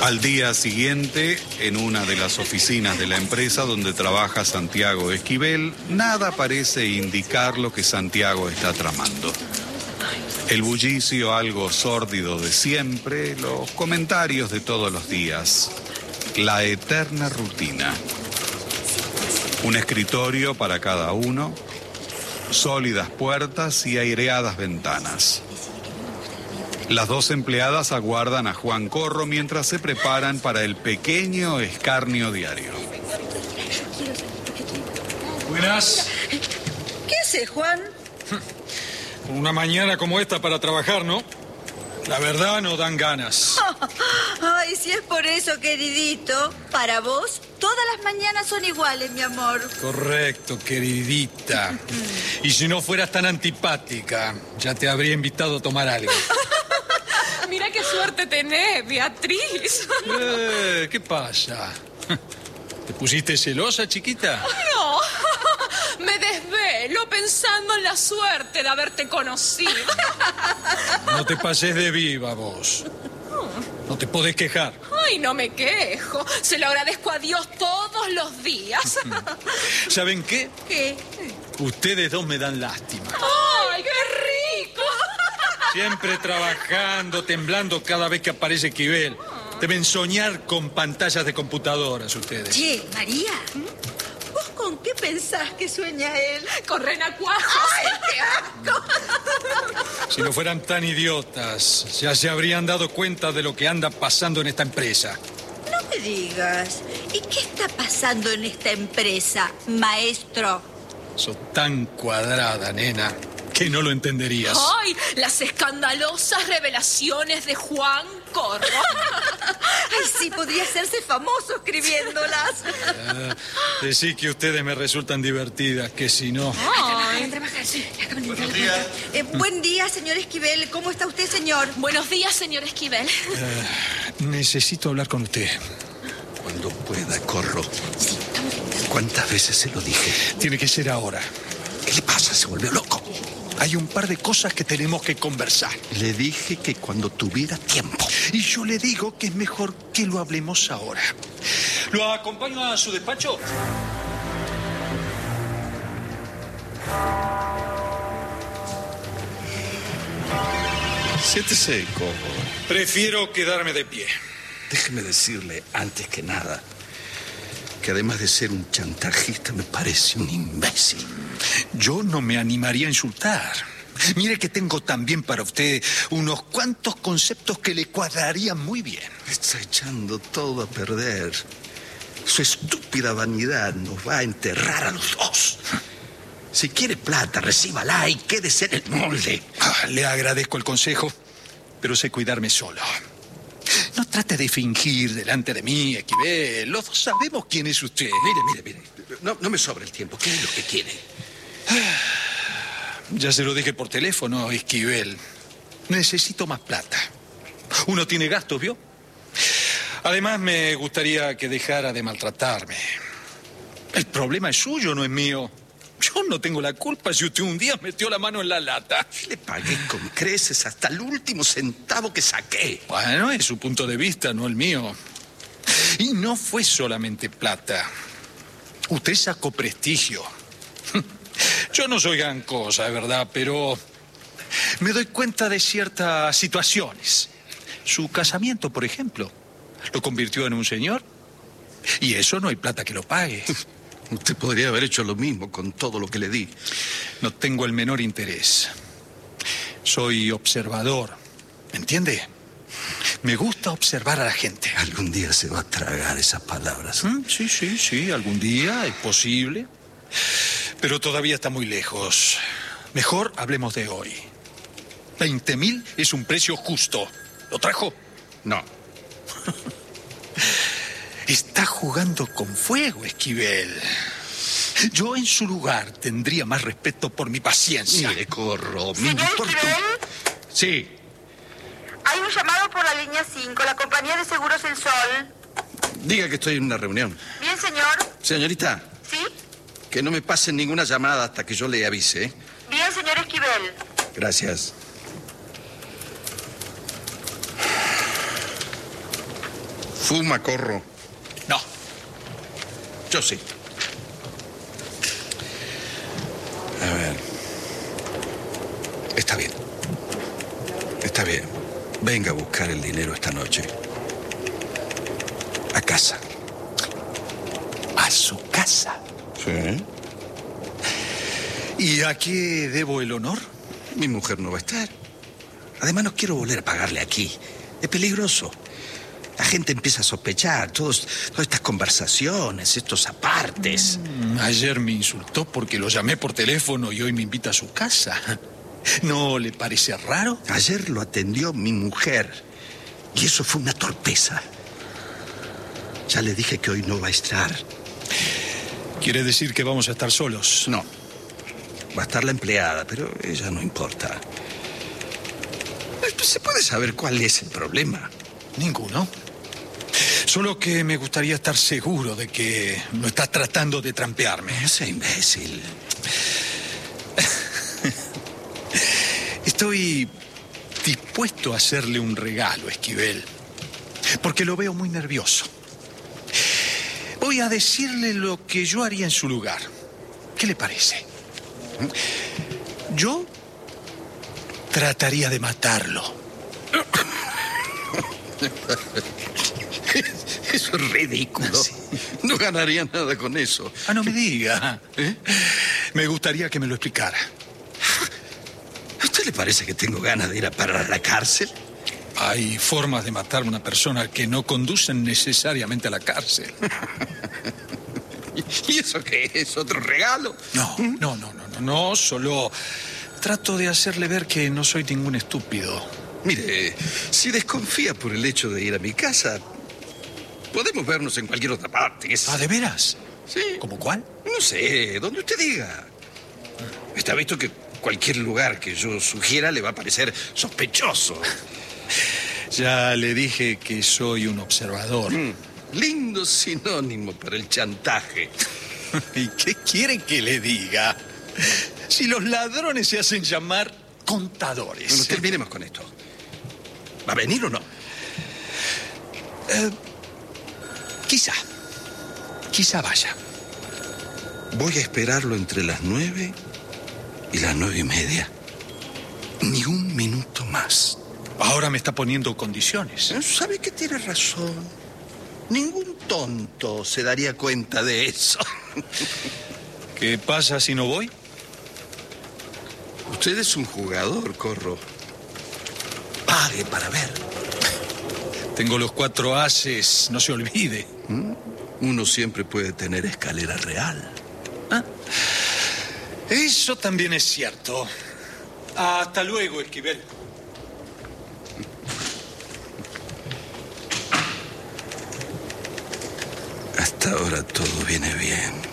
Al día siguiente, en una de las oficinas de la empresa donde trabaja Santiago Esquivel, nada parece indicar lo que Santiago está tramando. El bullicio algo sórdido de siempre, los comentarios de todos los días, la eterna rutina. Un escritorio para cada uno, sólidas puertas y aireadas ventanas. Las dos empleadas aguardan a Juan Corro mientras se preparan para el pequeño escarnio diario. Buenas. ¿Qué haces, Juan? Una mañana como esta para trabajar, ¿no? La verdad no dan ganas. Ay, si es por eso, queridito. Para vos, todas las mañanas son iguales, mi amor. Correcto, queridita. Y si no fueras tan antipática, ya te habría invitado a tomar algo. Mira qué suerte tenés, Beatriz. ¿Qué pasa? ¿Te pusiste celosa, chiquita? No, me desvelo pensando en la suerte de haberte conocido. No te pases de viva, vos. No te podés quejar. Ay, no me quejo. Se lo agradezco a Dios todos los días. ¿Saben qué? ¿Qué? Ustedes dos me dan lástima. ¡Ay, qué rico! Siempre trabajando, temblando cada vez que aparece Esquivel. Deben soñar con pantallas de computadoras ustedes. Che, María, ¿vos con qué pensás que sueña él? Con renacuajos. ¡Ay, qué asco! Si no fueran tan idiotas, ya se habrían dado cuenta de lo que anda pasando en esta empresa. No me digas. ¿Y qué está pasando en esta empresa, maestro? Sos tan cuadrada, nena, que no lo entenderías. ¡Ay! Las escandalosas revelaciones de Juan Corro. Ay, sí, podría hacerse famoso escribiéndolas. Decí que ustedes me resultan divertidas, que si no... Ay. Buenos días. Buen día, señor Esquivel. ¿Cómo está usted, señor? Buenos días, señor Esquivel. Necesito hablar con usted. Cuando pueda, Corro. ¿Cuántas veces se lo dije? Tiene que ser ahora. ¿Qué le pasa? ¿Se volvió loco? Hay un par de cosas que tenemos que conversar. Le dije que cuando tuviera tiempo. Y yo le digo que es mejor que lo hablemos ahora. ¿Lo acompaño a su despacho? Siéntese, Corro. Prefiero quedarme de pie. Déjeme decirle, antes que nada, que además de ser un chantajista, me parece un imbécil. Yo no me animaría a insultar. Mire que tengo también para usted unos cuantos conceptos que le cuadrarían muy bien. Está echando todo a perder. Su estúpida vanidad nos va a enterrar a los dos. Si quiere plata, recíbala y quédese en el molde. Le agradezco el consejo, pero sé cuidarme solo. No trate de fingir delante de mí, Esquivel. Los dos sabemos quién es usted. Mire. No me sobra el tiempo. ¿Qué es lo que quiere? Ya se lo dije por teléfono, Esquivel. Necesito más plata. Uno tiene gastos, ¿vio? Además, me gustaría que dejara de maltratarme. El problema es suyo, no es mío. Yo no tengo la culpa si usted un día metió la mano en la lata. Le pagué con creces hasta el último centavo que saqué. Bueno, es su punto de vista, no el mío. Y no fue solamente plata. Usted sacó prestigio. Yo no soy gran cosa, es verdad, pero me doy cuenta de ciertas situaciones. Su casamiento, por ejemplo, lo convirtió en un señor. Y eso no hay plata que lo pague. Usted podría haber hecho lo mismo con todo lo que le di. No tengo el menor interés. Soy observador, ¿me entiende? Me gusta observar a la gente. Algún día se va a tragar esas palabras. Sí, algún día es posible. Pero todavía está muy lejos. Mejor hablemos de hoy. 20.000 es un precio justo. ¿Lo trajo? No. Está jugando con fuego, Esquivel. Yo en su lugar tendría más respeto por mi paciencia. Mire, Corro, me ¿Señor importa. Esquivel? Sí. Hay un llamado por la línea 5, la compañía de seguros El Sol. Diga que estoy en una reunión. Bien, señor. Señorita, ¿Sí? que no me pasen ninguna llamada hasta que yo le avise, ¿eh? Bien, señor Esquivel. Gracias. ¿Fuma, Corro? No. Yo sí. A ver. Está bien. Está bien. Venga a buscar el dinero esta noche. A casa. ¿A su casa? Sí. ¿Y a qué debo el honor? Mi mujer no va a estar. Además, no quiero volver a pagarle aquí. Es peligroso. La gente empieza a sospechar. Todas estas conversaciones, estos apartes. Ayer me insultó porque lo llamé por teléfono y hoy me invita a su casa. ¿No le parece raro? Ayer lo atendió mi mujer. Y eso fue una torpeza. Ya le dije que hoy no va a estar. ¿Quiere decir que vamos a estar solos? No. Va a estar la empleada, pero ella no importa. ¿Se puede saber cuál es el problema? Ninguno. Solo que me gustaría estar seguro de que no está tratando de trampearme. Ese imbécil. Estoy dispuesto a hacerle un regalo, Esquivel, porque lo veo muy nervioso. Voy a decirle lo que yo haría en su lugar. ¿Qué le parece? Yo trataría de matarlo. Eso es ridículo. Sí. No ganaría nada con eso. No me diga. Me gustaría que me lo explicara. ¿A usted le parece que tengo ganas de ir a parar a la cárcel? Hay formas de matar a una persona que no conducen necesariamente a la cárcel. ¿Y eso qué es? ¿Otro regalo? No, solo trato de hacerle ver que no soy ningún estúpido. Mire, si desconfía por el hecho de ir a mi casa, podemos vernos en cualquier otra parte. ¿De veras? Sí. ¿Cómo cuál? No sé, donde usted diga. Está visto que cualquier lugar que yo sugiera le va a parecer sospechoso. Ya le dije que soy un observador. Lindo sinónimo para el chantaje. ¿Y qué quiere que le diga? Si los ladrones se hacen llamar contadores. Bueno, terminemos con esto. ¿Va a venir o no? Quizá vaya. Voy a esperarlo entre las 9 y las 9:30. Ni un minuto más. Ahora me está poniendo condiciones. ¿Sabe que tiene razón? Ningún tonto se daría cuenta de eso. ¿Qué pasa si no voy? Usted es un jugador, Corro. Pague para ver. Tengo los 4 ases, no se olvide. Uno siempre puede tener escalera real. Eso también es cierto. Hasta luego, Esquivel. Hasta ahora todo viene bien.